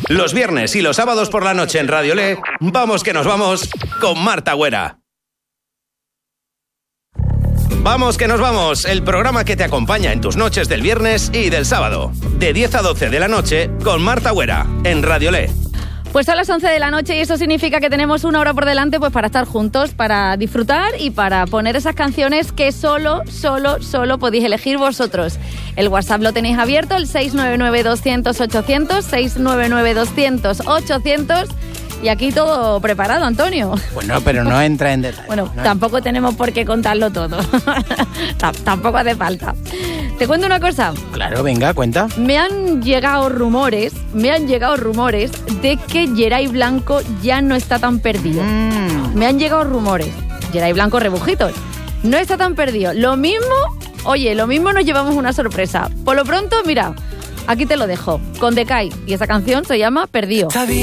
Los viernes y los sábados por la noche en Radio Le, vamos que nos vamos con Marta Güera. Vamos que nos vamos, el programa que te acompaña en tus noches del viernes y del sábado, de 10 a 12 de la noche con Marta Güera en Radio Le. Pues son las 11 de la noche y eso significa que tenemos una hora por delante pues para estar juntos, para disfrutar y para poner esas canciones que solo podéis elegir vosotros. El WhatsApp lo tenéis abierto, el 699-200-800, 699-200-800 y aquí todo preparado, Antonio. Bueno, pero no entra en detalle. Bueno, tampoco tenemos por qué contarlo todo. Tampoco hace falta. ¿Te cuento una cosa? Claro, venga, cuenta. Me han llegado rumores de que Geray Blanco ya no está tan perdido. Me han llegado rumores. Geray Blanco, rebujitos. No está tan perdido. Lo mismo nos llevamos una sorpresa. Por lo pronto, mira, aquí te lo dejo. Con Decay. Y esa canción se llama Perdido.